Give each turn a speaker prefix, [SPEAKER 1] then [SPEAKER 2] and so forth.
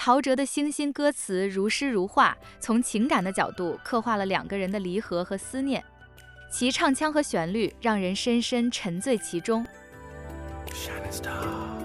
[SPEAKER 1] 陶喆的星星歌词如诗如画，从情感的角度刻画了两个人的离合和思念，其唱腔和旋律让人深深沉醉其中。Shining Star